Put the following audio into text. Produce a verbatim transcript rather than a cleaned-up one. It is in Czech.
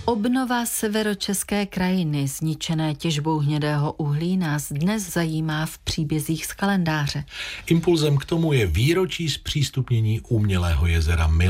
Obnova severočeské krajiny zničené těžbou hnědého uhlí nás dnes zajímá v příbězích z kalendáře. Impulzem k tomu je výročí zpřístupnění umělého jezera Miloš.